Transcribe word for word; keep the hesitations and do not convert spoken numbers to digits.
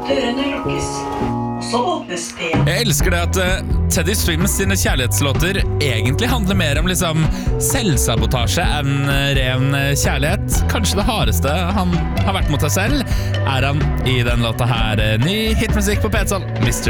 Dørene lukkes. Og så åpnes det igjen. Jeg elsker det at uh, Teddy Swims sine kjærlighetslåter egentlig handler mer om liksom selvsabotasje enn ren kjærlighet. Kanskje det hardeste han har vært mot seg selv, er han i den låta her. Ny hitmusikk på P tolv, mister